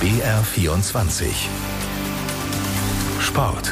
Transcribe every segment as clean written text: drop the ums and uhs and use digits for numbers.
BR24 Sport.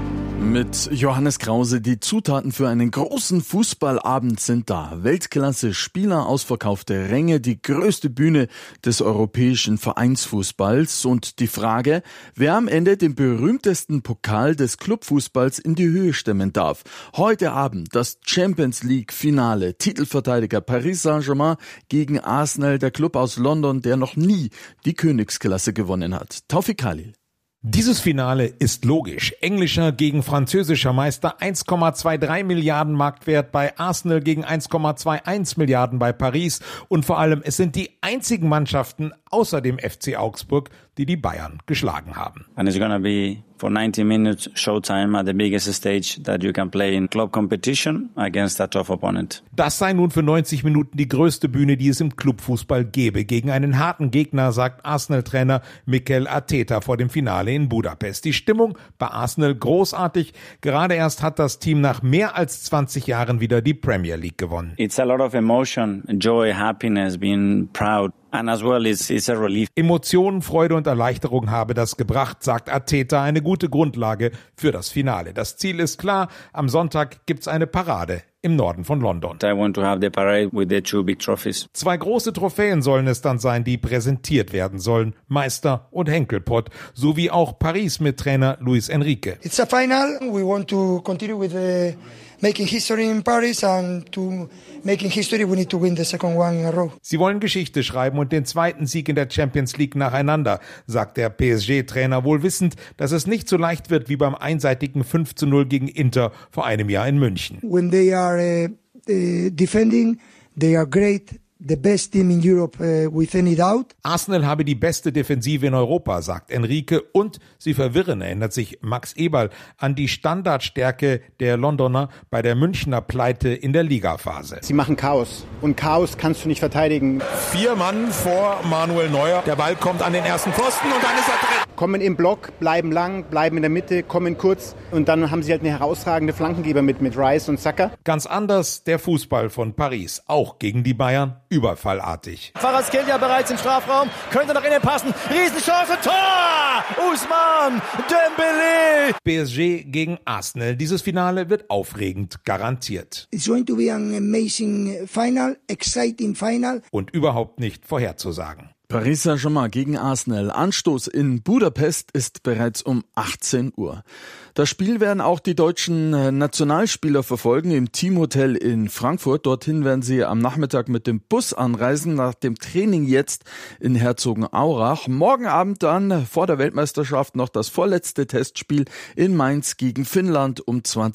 Mit Johannes Krause, die Zutaten für einen großen Fußballabend sind da. Weltklasse-Spieler, ausverkaufte Ränge, die größte Bühne des europäischen Vereinsfußballs und die Frage, wer am Ende den berühmtesten Pokal des Clubfußballs in die Höhe stemmen darf. Heute Abend das Champions-League-Finale. Titelverteidiger Paris Saint-Germain gegen Arsenal, der Club aus London, der noch nie die Königsklasse gewonnen hat. Taufik Khalil. Dieses Finale ist logisch. Englischer gegen französischer Meister, 1,23 Milliarden Marktwert bei Arsenal gegen 1,21 Milliarden bei Paris. Und vor allem, es sind die einzigen Mannschaften außer dem FC Augsburg, die die Bayern geschlagen haben. And it's gonna be for 90 minutes showtime at the biggest stage that you can play in club competition against a tough opponent. Das sei nun für 90 Minuten die größte Bühne, die es im Clubfußball gäbe. Gegen einen harten Gegner, sagt Arsenal-Trainer Mikel Arteta vor dem Finale in Budapest. Die Stimmung bei Arsenal großartig. Gerade erst hat das Team nach mehr als 20 Jahren wieder die Premier League gewonnen. It's a lot of emotion, joy, happiness, being proud. And as well, it's a relief. Emotionen, Freude und Erleichterung habe das gebracht, sagt Arteta, eine gute Grundlage für das Finale. Das Ziel ist klar, am Sonntag gibt's eine Parade im Norden von London. I want to have the parade with the two big trophies. 2 große Trophäen sollen es dann sein, die präsentiert werden sollen. Meister und Henkelpott, sowie auch Paris mit Trainer Luis Enrique. It's a final. We want to continue with the making history in Paris, and to making history we need to win the second one in a row. Sie wollen Geschichte schreiben und den zweiten Sieg in der Champions League nacheinander, sagt der PSG-Trainer, wohl wissend, dass es nicht so leicht wird wie beim einseitigen 5:0 gegen Inter vor einem Jahr in München. When they are defending, they are great. The best team in Europe, with any doubt. Arsenal habe die beste Defensive in Europa, sagt Enrique, und sie verwirren, erinnert sich Max Eberl an die Standardstärke der Londoner bei der Münchner Pleite in der Ligaphase. Sie machen Chaos und Chaos kannst du nicht verteidigen. 4 Mann vor Manuel Neuer, der Ball kommt an den ersten Pfosten und dann ist er drin. Kommen im Block, bleiben lang, bleiben in der Mitte, kommen kurz und dann haben sie halt eine herausragende Flankengeber mit Rice und Saka. Ganz anders der Fußball von Paris, auch gegen die Bayern. Überfallartig. Kvaratskhelia bereits im Strafraum, könnte nach innen passen, Riesenchance, Tor! Ousmane Dembélé! PSG gegen Arsenal. Dieses Finale wird aufregend, garantiert. It's going to be an amazing final, exciting final. Und überhaupt nicht vorherzusagen. Paris Saint-Germain gegen Arsenal. Anstoß in Budapest ist bereits um 18 Uhr. Das Spiel werden auch die deutschen Nationalspieler verfolgen im Teamhotel in Frankfurt. Dorthin werden sie am Nachmittag mit dem Bus anreisen, nach dem Training jetzt in Herzogenaurach. Morgen Abend dann vor der Weltmeisterschaft noch das vorletzte Testspiel in Mainz gegen Finnland um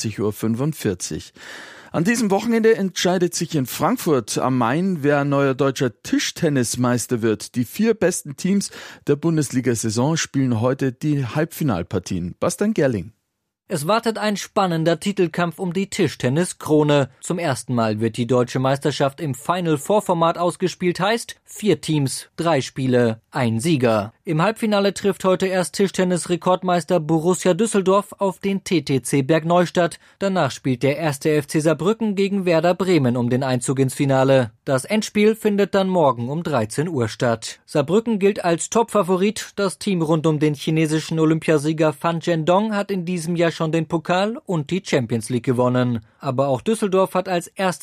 20:45 Uhr. An diesem Wochenende entscheidet sich in Frankfurt am Main, wer neuer deutscher Tischtennismeister wird. Die 4 besten Teams der Bundesliga-Saison spielen heute die Halbfinalpartien. Bastian Gerling. Es wartet ein spannender Titelkampf um die Tischtenniskrone. Zum ersten Mal wird die deutsche Meisterschaft im Final-Four-Format ausgespielt, heißt 4 Teams, 3 Spiele, 1 Sieger. Im Halbfinale trifft heute erst Tischtennis-Rekordmeister Borussia Düsseldorf auf den TTC Bergneustadt. Danach spielt der 1. FC Saarbrücken gegen Werder Bremen um den Einzug ins Finale. Das Endspiel findet dann morgen um 13 Uhr statt. Saarbrücken gilt als Topfavorit. Das Team rund um den chinesischen Olympiasieger Fan Zhendong hat in diesem Jahr schon den Pokal und die Champions League gewonnen. Aber auch Düsseldorf hat als erster